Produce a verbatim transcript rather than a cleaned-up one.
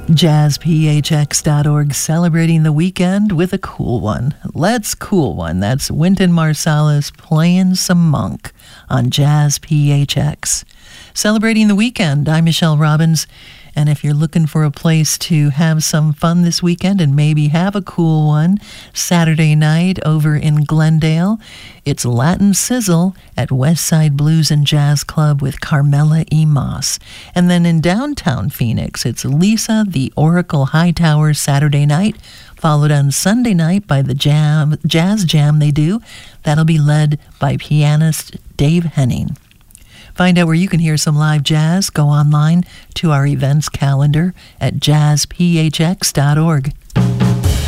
jazz p h x dot org celebrating the weekend with a cool one. Let's cool one. That's Wynton Marsalis playing some Monk on Jazz P H X. Celebrating the weekend, I'm Michelle Robbins, and if you're looking for a place to have some fun this weekend and maybe have a cool one, Saturday night over in Glendale, it's Latin Sizzle at Westside Blues and Jazz Club with Carmela E. Moss. And then in downtown Phoenix, it's Lisa the Oracle Hightower Saturday night, followed on Sunday night by the jam, jazz jam they do. That'll be led by pianist Dave Henning. Find out where you can hear some live jazz. Go online to our events calendar at jazz p h x dot org.